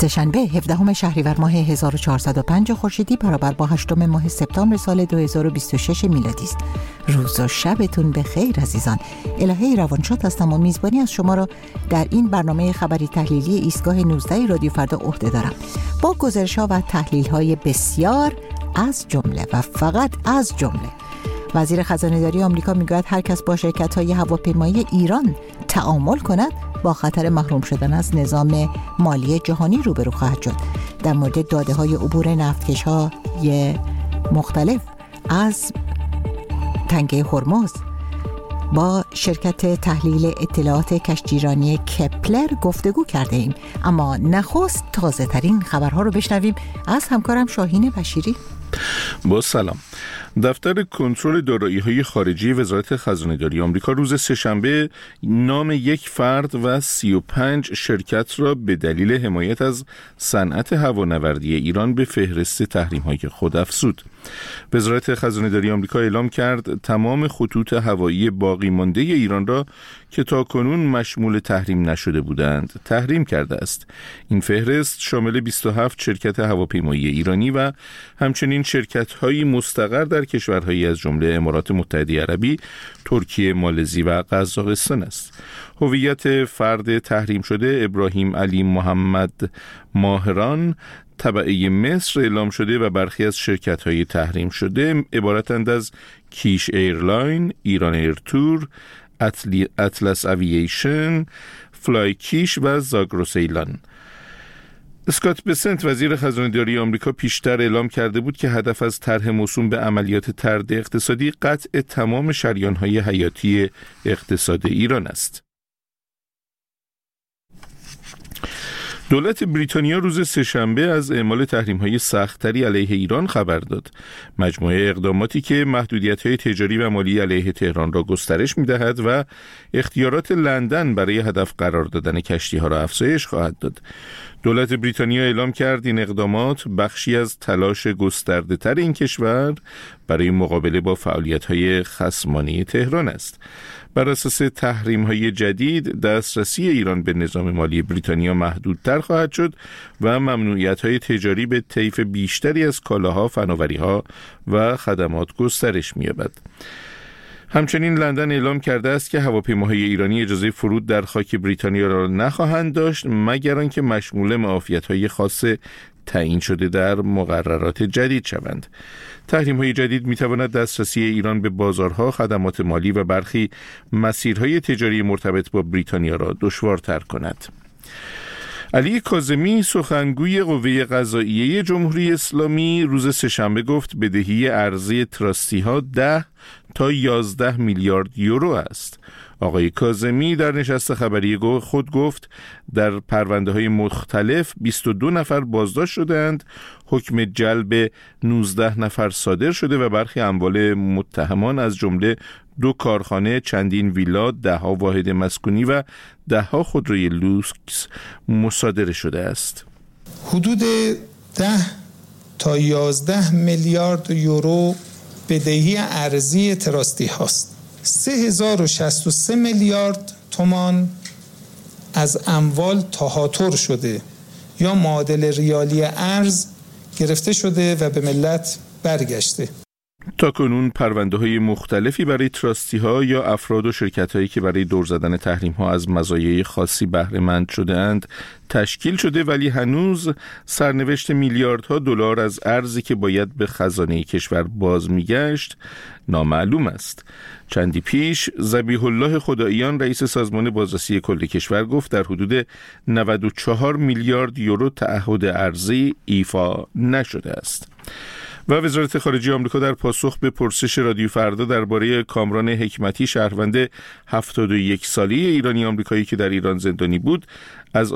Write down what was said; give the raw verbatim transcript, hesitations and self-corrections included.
سه‌شنبه هفدهم شهریور ماه هزار و چهارصد و پنج خورشیدی برابر با هشتم ماه سپتامبر سال دو هزار و بیست و شش میلادی است. روز و شبتون بخیر عزیزان. الهه روانشاد هستم و میزبانی از شما را در این برنامه خبری تحلیلی ایستگاه نوزده رادیو فردا عهده دارم، با گزارش‌ها و تحلیل‌های بسیار از جمله و فقط از جمله وزیر خزانه‌داری آمریکا میگوید هر کس با شرکت‌های هواپیمایی ایران تعامل کند با خطر محروم شدن از نظام مالی جهانی روبرو خواهد شد. در مورد داده‌های عبور نفتکش‌های مختلف از تنگه هرمز با شرکت تحلیل اطلاعات کشتیرانی کپلر گفتگو کرده ایم. اما نخست تازه ترین خبرها رو بشنویم از همکارم شاهین بشیری. با سلام. دفتر کنترل دارایی‌های خارجی وزارت خزانه‌داری آمریکا روز سه‌شنبه نام یک فرد و سی و پنج شرکت را به دلیل حمایت از صنعت هوانوردی ایران به فهرست تحریم‌های خود افزود. وزارت خزانه‌داری آمریکا اعلام کرد تمام خطوط هوایی باقی مانده ایران را که تاکنون مشمول تحریم نشده بودند تحریم کرده است. این فهرست شامل بیست و هفت شرکت هواپیمایی ایرانی و همچنین شرکت‌های مستقر در کشورهایی از جمله امارات متحده عربی، ترکیه، مالزی و قزاقستان است. هویت فرد تحریم شده ابراهیم علی محمد ماهران تبعه مصر اعلام شده و برخی از شرکت‌های تحریم شده عبارتند از کیش ایرلاین، ایران ایرتور، اطلس اوییشن، فلای کیش و زاگروسیلان. اسکات بسنت وزیر خزانه‌داری آمریکا پیشتر اعلام کرده بود که هدف از طرح موسوم به عملیات طرد اقتصادی قطع تمام شریان‌های حیاتی اقتصاد ایران است. دولت بریتانیا روز سه‌شنبه از اعمال تحریم‌های سخت‌تری علیه ایران خبر داد. مجموعه اقداماتی که محدودیت‌های تجاری و مالی علیه تهران را گسترش می‌دهد و اختیارات لندن برای هدف قرار دادن کشتی‌ها را افزایش خواهد داد. دولت بریتانیا اعلام کرد این اقدامات بخشی از تلاش گسترده‌تر این کشور برای مقابله با فعالیت‌های خصمانه تهران است. بر اساس تحریم‌های جدید دسترسی ایران به نظام مالی بریتانیا محدودتر خواهد شد و ممنوعیت‌های تجاری به طیف بیشتری از کالاها، فناوری‌ها و خدمات گسترش می‌یابد. همچنین لندن اعلام کرده است که هواپیماهای ایرانی اجازه فرود در خاک بریتانیا را نخواهند داشت مگر آنکه مشمول معافیت‌های خاص تعیین شده در مقررات جدید شوند. تحریم‌های جدید می‌تواند دسترسی ایران به بازارها، خدمات مالی و برخی مسیرهای تجاری مرتبط با بریتانیا را دشوارتر کند. علی کاظمی سخنگوی قوه قضاییه جمهوری اسلامی روز سه‌شنبه گفت بدهی ارزی تراستی‌ها ده تا یازده میلیارد یورو است. آقای کاظمی در نشست خبری خود گفت در پرونده‌های مختلف بیست و دو نفر بازداشت شدند، حکم جلب نوزده نفر صادر شده و برخی اموال متهمان از جمله دو کارخانه، چندین ویلا، ده ها واحد مسکونی و ده ها خودروی لوکس مصادره شده است. حدود ده تا یازده میلیارد یورو بدهی ارزی تراستی هاست. سه هزار و شصت و سه میلیارد تومان از اموال تهاتر شده یا معادل ریالی ارز گرفته شده و به ملت برگشته. تاکنون پرونده‌های مختلفی برای تراستی‌ها یا افراد و شرکت‌هایی که برای دور زدن تحریم‌ها از مزایای خاصی بهره مند شده‌اند تشکیل شده، ولی هنوز سرنوشت میلیاردها دلار از ارزی که باید به خزانه کشور باز می‌گشت نامعلوم است. چندی پیش ذبیح الله خداییان رئیس سازمان بازرسی کل کشور گفت در حدود نود و چهار میلیارد یورو تعهد ارزی ایفا نشده است. و وزارت خارجه آمریکا در پاسخ به پرسش رادیو فردا درباره کامران حکمتی شهروند هفتاد و یک ساله ایرانی آمریکایی که در ایران زندانی بود از